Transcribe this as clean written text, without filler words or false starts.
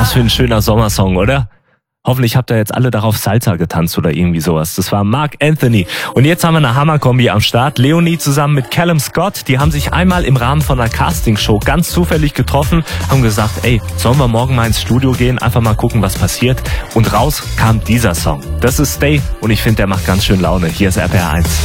Was für ein schöner Sommersong, oder? Hoffentlich habt ihr jetzt alle darauf Salsa getanzt oder irgendwie sowas. Das war Marc Anthony. Und jetzt haben wir eine Hammerkombi am Start. Leonie zusammen mit Callum Scott. Die haben sich einmal im Rahmen von einer Castingshow ganz zufällig getroffen, haben gesagt, ey, sollen wir morgen mal ins Studio gehen, einfach mal gucken, was passiert. Und raus kam dieser Song. Das ist Stay und ich finde, der macht ganz schön Laune. Hier ist RPR 1.